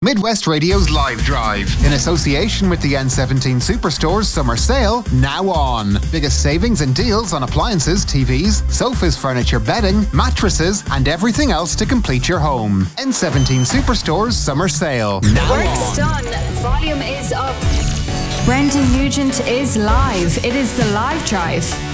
Midwest Radio's Live Drive, in association with the N17 Superstore's Summer Sale, now on. Biggest savings and deals on appliances, TVs, sofas, furniture, bedding, mattresses, and everything else to complete your home. N17 Superstore's Summer Sale, now Work's on. done. Volume is up. Brendan Nugent is live. It is the Live Drive.